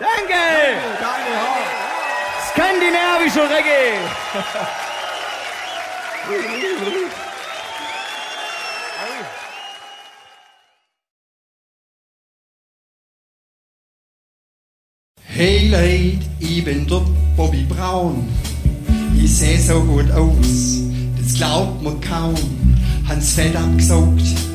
Danke! Skandinavischer Reggae! Hey Leute, ich bin der Bobby Brown. Ich seh so gut aus, das glaubt man kaum. Hans Fett abgesaugt,